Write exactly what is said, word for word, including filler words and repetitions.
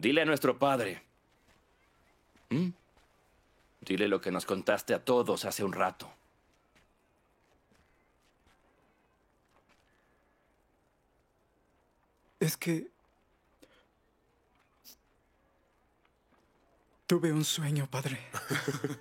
Dile a nuestro padre. ¿Mm? Dile lo que nos contaste a todos hace un rato. Es que... tuve un sueño, padre.